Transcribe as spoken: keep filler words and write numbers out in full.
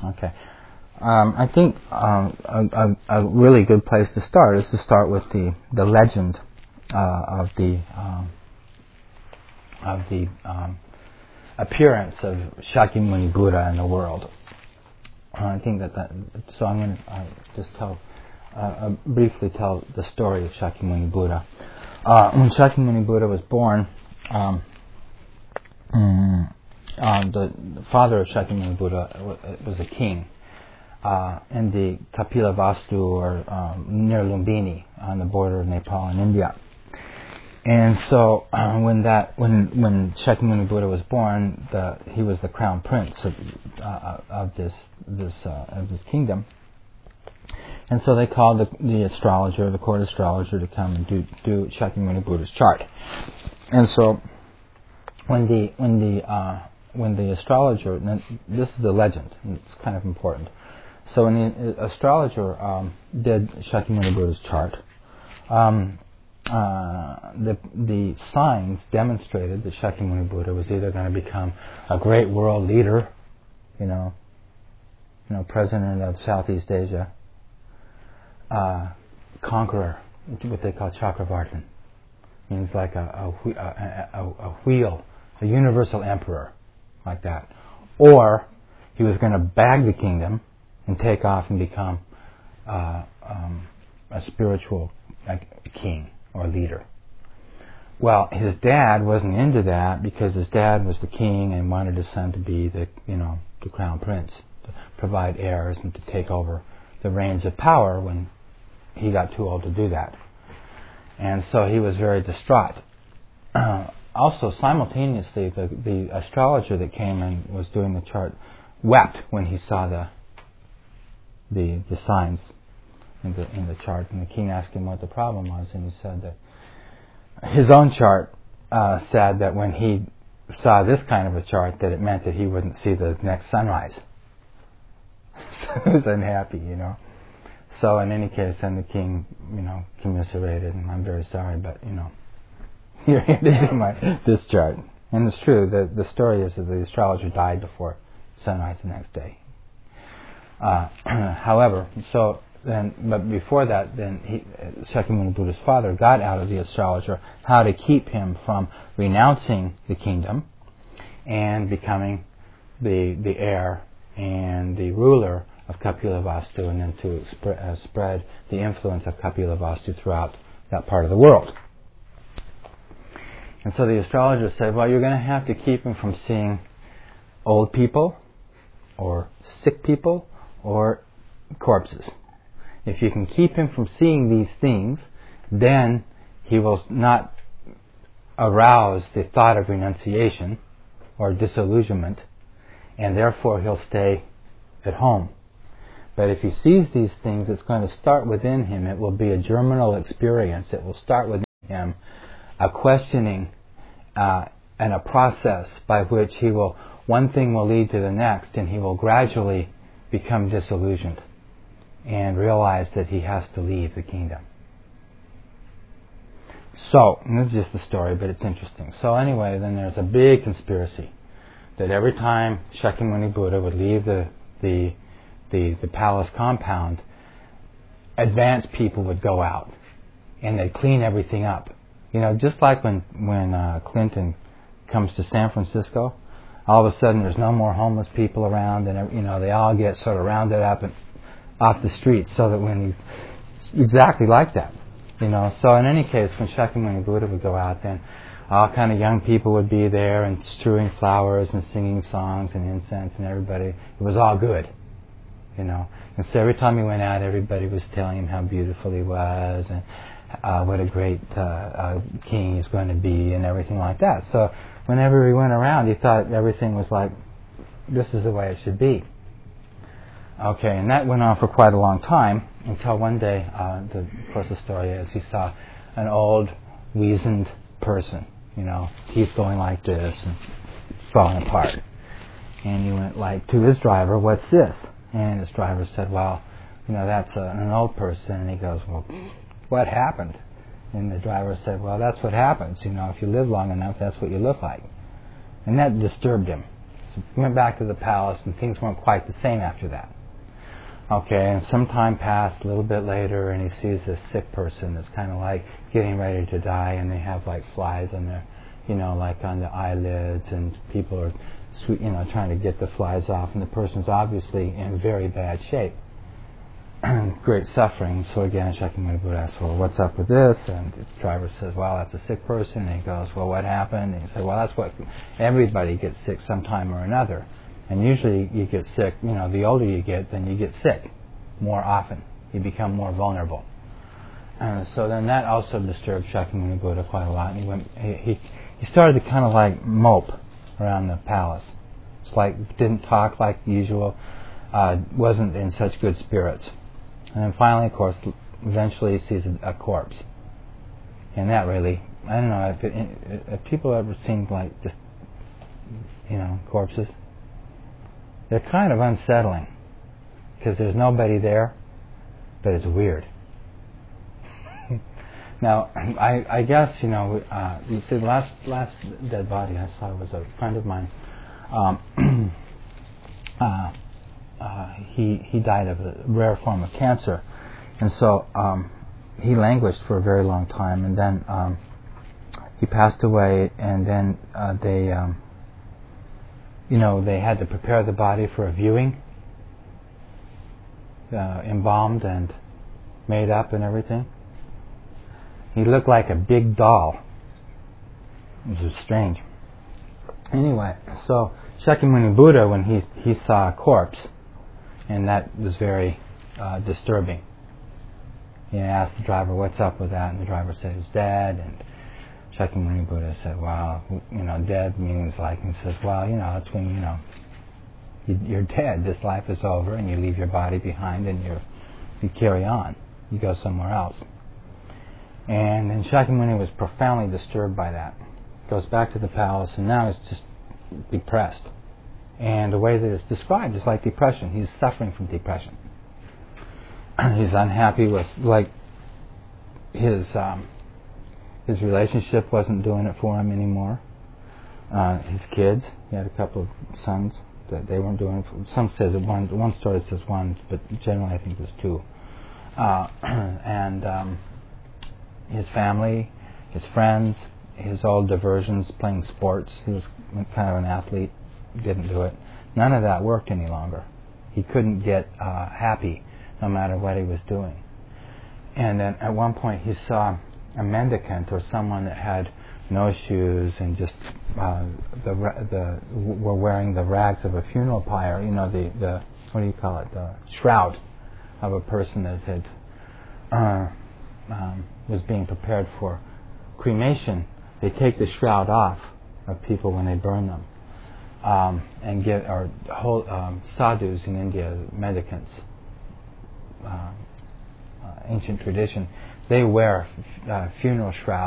Okay. Um, I think um, a, a, a really good place to start is to start with the the legend uh, of the um, of the um, appearance of Shakyamuni Buddha in the world. Uh, I think that, that so I'm going to uh, just tell uh, uh, briefly tell the story of Shakyamuni Buddha. Uh, when Shakyamuni Buddha was born, um, mm, uh, the, the father of Shakyamuni Buddha w- was a king. Uh, in the Kapilavastu, or um, near Lumbini, on the border of Nepal and India. And so, uh, when that when when Shakyamuni Buddha was born, the, he was the crown prince of, uh, of this this uh, of this kingdom. And so they called the, the astrologer, the court astrologer, to come and do do Shakyamuni Buddha's chart. And so, when the when the uh, when the astrologer, this is the legend, and it's kind of important. So when the astrologer um, did Shakyamuni Buddha's chart, um, uh, the the signs demonstrated that Shakyamuni Buddha was either going to become a great world leader, you know, you know, president of Southeast Asia, uh, conqueror, what they call Chakravartin, means like a a, a, a a wheel, a universal emperor, like that, or he was going to bag the kingdom and take off and become uh, um, a spiritual like, king or leader. Well, his dad wasn't into that because his dad was the king and wanted his son to be the, you know, the crown prince, to provide heirs and to take over the reins of power when he got too old to do that. And so he was very distraught. Uh, also, simultaneously, the, the astrologer that came and was doing the chart wept when he saw the the the signs in the in the chart, and the king asked him what the problem was, and he said that his own chart uh, said that when he saw this kind of a chart, that it meant that he wouldn't see the next sunrise. So he was unhappy, you know. So in any case, then the king, you know, commiserated, and I'm very sorry, but you know, you're here to do my this chart, and it's true. The the story is that the astrologer died before sunrise the next day. Uh, however, so then, but before that, then he, Shakyamuni Buddha's father got out of the astrologer how to keep him from renouncing the kingdom and becoming the the heir and the ruler of Kapilavastu, and then to spread, uh, spread the influence of Kapilavastu throughout that part of the world. And so the astrologer said, well, you're going to have to keep him from seeing old people or sick people or corpses. If you can keep him from seeing these things, then he will not arouse the thought of renunciation or disillusionment, and therefore he'll stay at home. But if he sees these things, it's going to start within him. It will be a germinal experience. It will start within him a questioning uh, and a process by which he will, one thing will lead to the next, and he will gradually become disillusioned and realize that he has to leave the kingdom. So, and this is just the story, but it's interesting. So anyway, then there's a big conspiracy that every time Shakyamuni Buddha would leave the the the, the palace compound, advanced people would go out and they'd clean everything up. You know, just like when when uh, Clinton comes to San Francisco, all of a sudden there's no more homeless people around, and you know they all get sort of rounded up and off the streets, so that when he's exactly like that, you know. So in any case, when Shakyamuni Buddha would go out, then all kind of young people would be there and strewing flowers and singing songs and incense, and everybody, it was all good, you know. And so every time he went out, everybody was telling him how beautiful he was and uh, what a great uh, uh, king he's going to be and everything like that. So whenever he went around, he thought everything was like, this is the way it should be. Okay, and that went on for quite a long time, until one day, uh, the, of course the story is, he saw an old, weazened person, you know, teeth going like this and falling apart. And he went like to his driver, what's this? And his driver said, well, you know, that's a, an old person. And he goes, well, what happened? And the driver said, well, that's what happens, you know, if you live long enough, that's what you look like. And that disturbed him. So he went back to the palace, and things weren't quite the same after that. Okay, and some time passed, a little bit later, and he sees this sick person that's kind of like getting ready to die, and they have like flies on their, you know, like on the eyelids, and people are, sweet, you know, trying to get the flies off, and the person's obviously in very bad shape, great suffering. So again, Shakyamuni Buddha asks, well, what's up with this? And the driver says, well, that's a sick person. And he goes, well, what happened? And he said, well, that's what everybody gets sick sometime or another. And usually you get sick, you know, the older you get, then you get sick more often. You become more vulnerable. And so then that also disturbed Shakyamuni Buddha quite a lot. And he went, he, he, he started to kind of like mope around the palace. It's like, didn't talk like usual, uh, wasn't in such good spirits. And then finally, of course, eventually he sees a, a corpse. And that really, I don't know, if, it, if people ever seen like just, you know, corpses, they're kind of unsettling because there's nobody there, but it's weird. Now, I, I guess, you know, uh, you see, the last, last dead body I saw was a friend of mine. Um, uh, uh, he, he died of a rare form of cancer. And so um, he languished for a very long time, and then um, he passed away, and then uh, they... Um, You know, they had to prepare the body for a viewing, uh, embalmed and made up and everything. He looked like a big doll. It was strange. Anyway, so Shakyamuni Buddha, when he he saw a corpse, and that was very uh, disturbing. He asked the driver, "What's up with that?" And the driver said, "He's dead." And Shakyamuni Buddha said, well, you know, dead means like, and he says, well, you know, it's when, you know, you, you're dead, this life is over, and you leave your body behind, and you you carry on. You go somewhere else. And then Shakyamuni was profoundly disturbed by that. Goes back to the palace, and now he's just depressed. And the way that it's described is like depression. He's suffering from depression. He's unhappy with, like, his... Um, His relationship wasn't doing it for him anymore. Uh, his kids, he had a couple of sons that they weren't doing it for. Some says it one, one story says one, but generally I think there's two. Uh, and um, his family, his friends, his old diversions, playing sports. He was kind of an athlete, didn't do it. None of that worked any longer. He couldn't get uh, happy no matter what he was doing. And then at one point he saw a mendicant or someone that had no shoes and just uh, the the were wearing the rags of a funeral pyre. You know, the the what do you call it? The shroud of a person that had uh, um, was being prepared for cremation. They take the shroud off of people when they burn them, um, and get or whole um, sadhus in India, mendicants. Uh, uh, ancient tradition. They wear uh, funeral shrouds